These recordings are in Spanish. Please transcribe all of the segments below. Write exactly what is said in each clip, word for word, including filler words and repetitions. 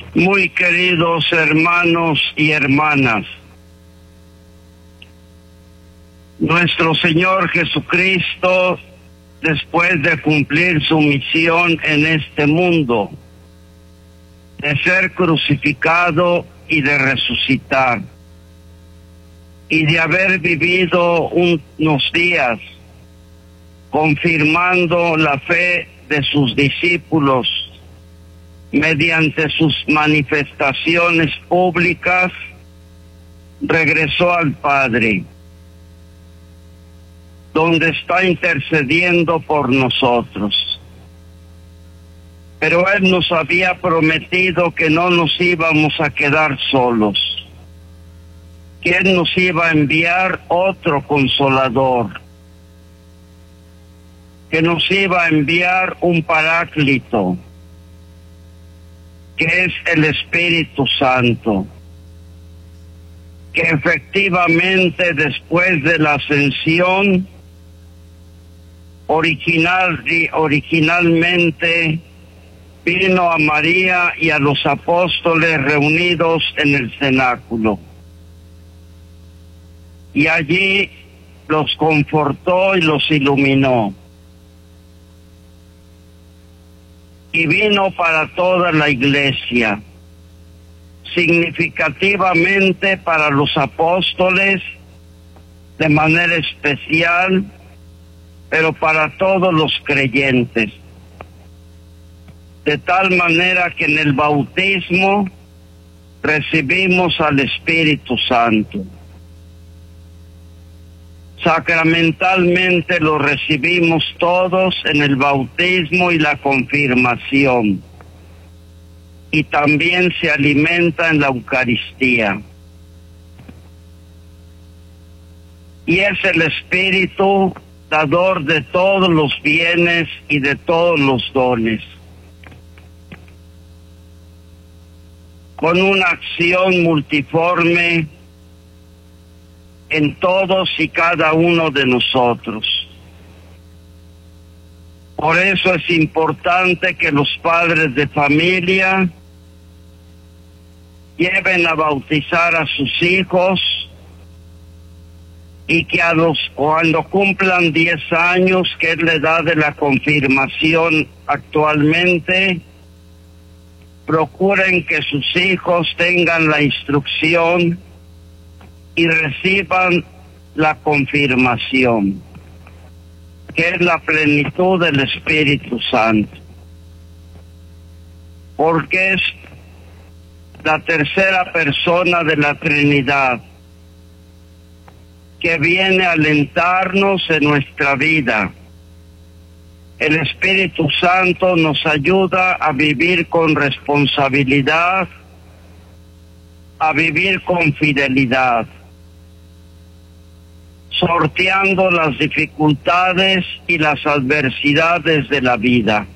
Muy queridos hermanos y hermanas, nuestro Señor Jesucristo, después de cumplir su misión en este mundo, de ser crucificado y de resucitar, y de haber vivido unos días confirmando la fe de sus discípulos mediante sus manifestaciones públicas, regresó al Padre, donde está intercediendo por nosotros. Pero Él nos había prometido que no nos íbamos a quedar solos, que Él nos iba a enviar otro consolador, que nos iba a enviar un paráclito, que es el Espíritu Santo, que efectivamente después de la ascensión, original, originalmente vino a María y a los apóstoles reunidos en el cenáculo, y allí los confortó y los iluminó. Y vino para toda la iglesia, significativamente para los apóstoles de manera especial, pero para todos los creyentes, de tal manera que en el bautismo recibimos al Espíritu Santo. Sacramentalmente lo recibimos todos en el bautismo y la confirmación, y también se alimenta en la Eucaristía. Y es el Espíritu dador de todos los bienes y de todos los dones, con una acción multiforme en todos y cada uno de nosotros. Por eso es importante que los padres de familia lleven a bautizar a sus hijos, y que a los cuando cumplan diez años, que es la edad de la confirmación actualmente, procuren que sus hijos tengan la instrucción y reciban la confirmación, que es la plenitud del Espíritu Santo, porque es la tercera persona de la Trinidad, que viene a alentarnos en nuestra vida. El Espíritu Santo nos ayuda a vivir con responsabilidad, a vivir con fidelidad, sorteando las dificultades y las adversidades de la vida.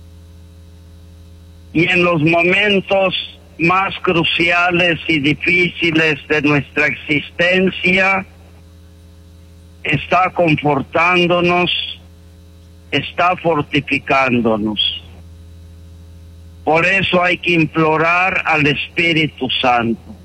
Y en los momentos más cruciales y difíciles de nuestra existencia, está confortándonos, está fortificándonos. Por eso hay que implorar al Espíritu Santo,